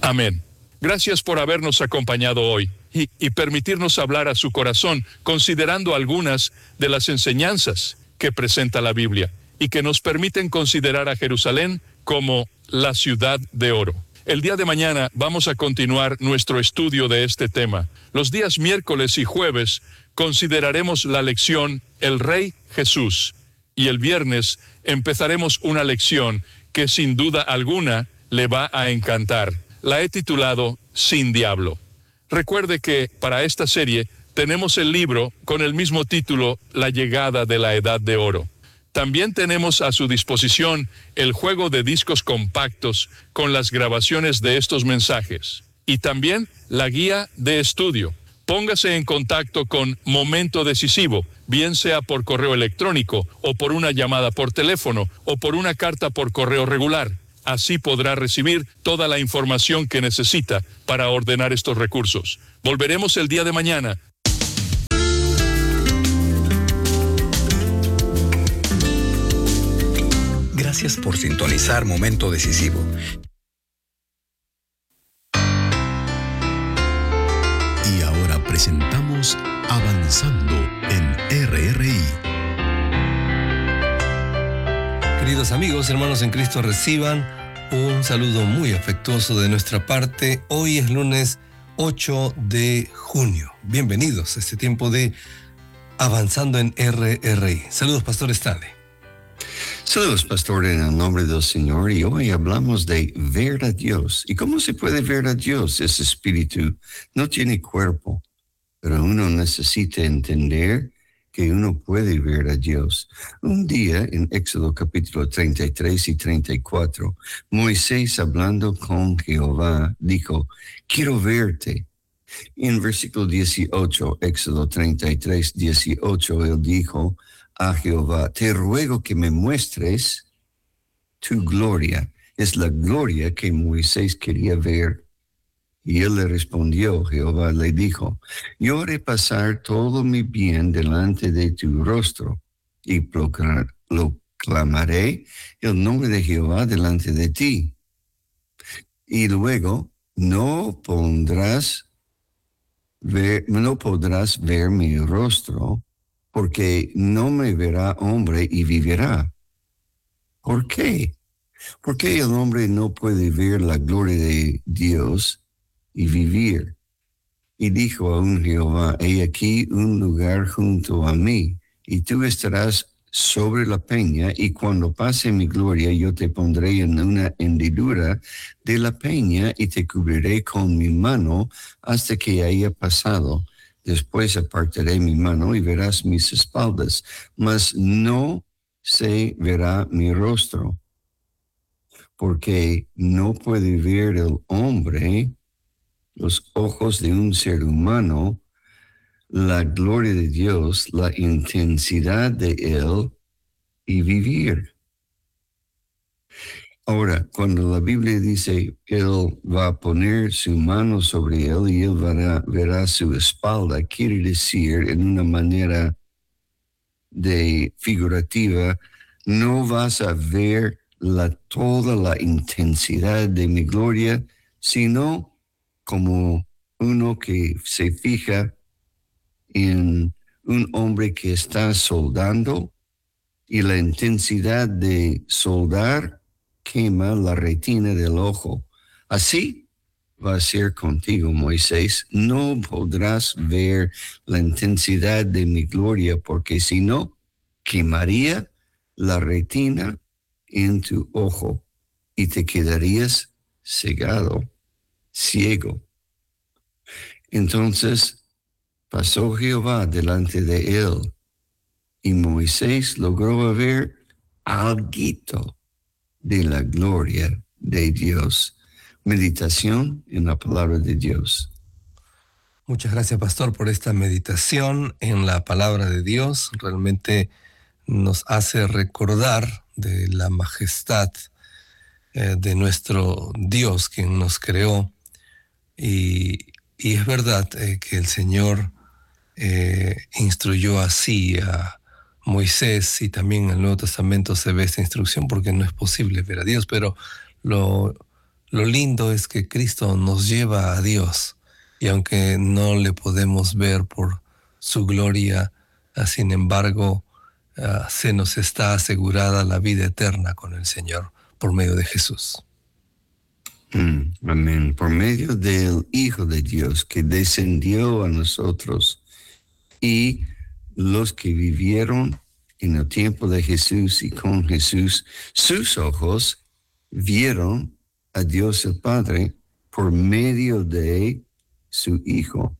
Amén. Gracias por habernos acompañado hoy y permitirnos hablar a su corazón considerando algunas de las enseñanzas que presenta la Biblia y que nos permiten considerar a Jerusalén como la ciudad de oro. El día de mañana vamos a continuar nuestro estudio de este tema. Los días miércoles y jueves consideraremos la lección El Rey Jesús y el viernes empezaremos una lección que sin duda alguna le va a encantar. La he titulado Sin Diablo. Recuerde que para esta serie tenemos el libro con el mismo título, La Llegada de la Edad de Oro. También tenemos a su disposición el juego de discos compactos con las grabaciones de estos mensajes y también la guía de estudio. Póngase en contacto con Momento Decisivo, bien sea por correo electrónico o por una llamada por teléfono o por una carta por correo regular. Así podrá recibir toda la información que necesita para ordenar estos recursos. Volveremos el día de mañana. Gracias por sintonizar Momento Decisivo. Y ahora presentamos Avanzando en RRI. Queridos amigos, hermanos en Cristo, reciban un saludo muy afectuoso de nuestra parte. Hoy es lunes 8 de junio. Bienvenidos a este tiempo de Avanzando en RRI. Saludos, Pastor Stanley. Saludos, pastor, en el nombre del Señor, y hoy hablamos de ver a Dios. ¿Y cómo se puede ver a Dios? Ese espíritu no tiene cuerpo, pero uno necesita entender que uno puede ver a Dios. Un día, en Éxodo capítulo 33 y 34, Moisés, hablando con Jehová, dijo, quiero verte. Y en versículo 18, Éxodo 33, 18, él dijo a Jehová, te ruego que me muestres tu gloria. Es la gloria que Moisés quería ver. Y él le respondió, Jehová le dijo, yo haré pasar todo mi bien delante de tu rostro y proclamaré el nombre de Jehová delante de ti. Y luego no podrás ver mi rostro, porque no me verá hombre y vivirá. ¿Por qué? Porque el hombre no puede ver la gloria de Dios y vivir. Y dijo aún Jehová, he aquí un lugar junto a mí, y tú estarás sobre la peña, y cuando pase mi gloria, yo te pondré en una hendidura de la peña, y te cubriré con mi mano hasta que haya pasado. Después apartaré mi mano y verás mis espaldas, mas no se verá mi rostro, porque no puede ver el hombre los ojos de un ser humano, la gloria de Dios, la intensidad de Él y vivir. Ahora, cuando la Biblia dice, Él va a poner su mano sobre Él y Él verá su espalda, quiere decir en una manera figurativa, no vas a ver toda la intensidad de mi gloria, sino como uno que se fija en un hombre que está soldando y la intensidad de soldar quema la retina del ojo. Así va a ser contigo, Moisés. No podrás ver la intensidad de mi gloria, porque si no, quemaría la retina en tu ojo y te quedarías cegado. Ciego. Entonces pasó Jehová delante de él y Moisés logró ver alguito de la gloria de Dios. Meditación en la palabra de Dios. Muchas gracias, Pastor, por esta meditación en la palabra de Dios. Realmente nos hace recordar de la majestad de nuestro Dios, quien nos creó. Y es verdad que el Señor instruyó así a Moisés, y también en el Nuevo Testamento se ve esta instrucción, porque no es posible ver a Dios, pero lo lo lindo es que Cristo nos lleva a Dios, y aunque no le podemos ver por su gloria, sin embargo, se nos está asegurada la vida eterna con el Señor por medio de Jesús. Amén. Por medio del Hijo de Dios que descendió a nosotros, y los que vivieron en el tiempo de Jesús y con Jesús, sus ojos vieron a Dios el Padre por medio de su Hijo.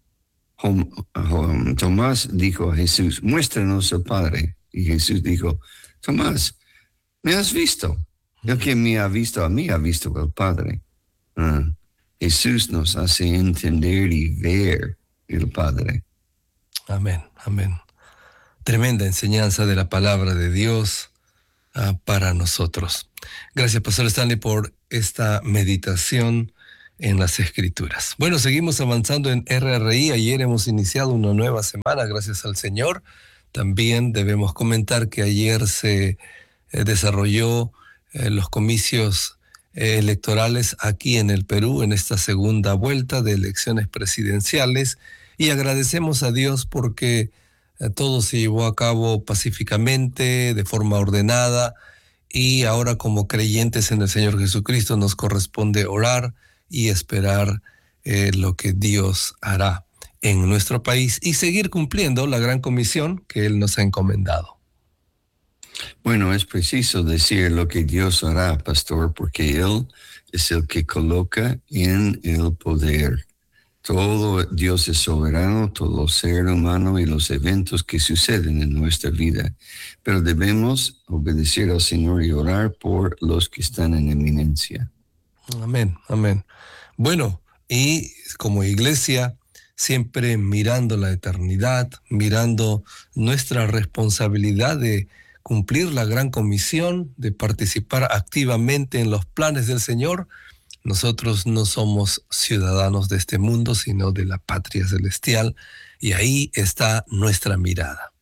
Tomás dijo a Jesús, muéstranos al Padre. Y Jesús dijo, Tomás, ¿me has visto? El que me ha visto a mí ha visto al Padre. Jesús nos hace entender y ver el Padre. Amén, amén. Tremenda enseñanza de la palabra de Dios para nosotros. Gracias, Pastor Stanley, por esta meditación en las Escrituras. Bueno, seguimos avanzando en RRI. Ayer hemos iniciado una nueva semana, gracias al Señor. También debemos comentar que ayer se desarrolló los comicios electorales aquí en el Perú, en esta segunda vuelta de elecciones presidenciales, y agradecemos a Dios porque todo se llevó a cabo pacíficamente, de forma ordenada, y ahora como creyentes en el Señor Jesucristo nos corresponde orar y esperar lo que Dios hará en nuestro país y seguir cumpliendo la gran comisión que Él nos ha encomendado. Bueno, es preciso decir lo que Dios hará, pastor, porque Él es el que coloca en el poder. Todo Dios es soberano, todo ser humano y los eventos que suceden en nuestra vida. Pero debemos obedecer al Señor y orar por los que están en eminencia. Amén, amén. Bueno, y como iglesia, siempre mirando la eternidad, mirando nuestra responsabilidad de cumplir la gran comisión, de participar activamente en los planes del Señor. Nosotros no somos ciudadanos de este mundo, sino de la patria celestial, y ahí está nuestra mirada.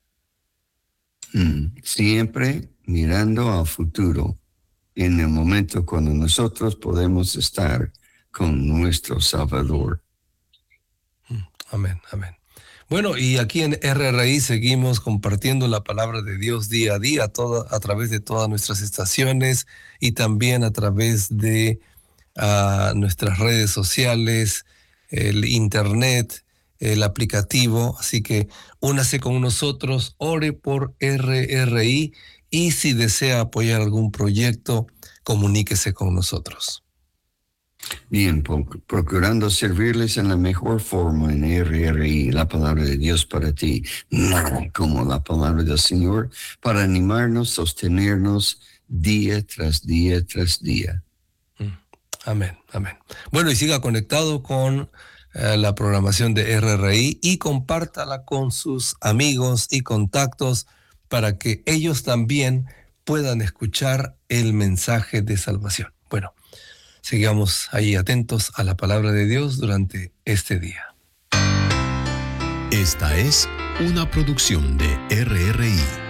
Siempre mirando al futuro, en el momento cuando nosotros podemos estar con nuestro Salvador. Amén, amén. Bueno, y aquí en RRI seguimos compartiendo la palabra de Dios día a día, a través de todas nuestras estaciones y también a través de nuestras redes sociales, el internet, el aplicativo. Así que únase con nosotros, ore por RRI, y si desea apoyar algún proyecto, comuníquese con nosotros. Bien, procurando servirles en la mejor forma en RRI, la palabra de Dios para ti, nada como la palabra del Señor, para animarnos, sostenernos día tras día tras día. Amén, amén. Bueno, y siga conectado con la programación de RRI y compártala con sus amigos y contactos para que ellos también puedan escuchar el mensaje de salvación. Bueno, sigamos ahí atentos a la palabra de Dios durante este día. Esta es una producción de RRI.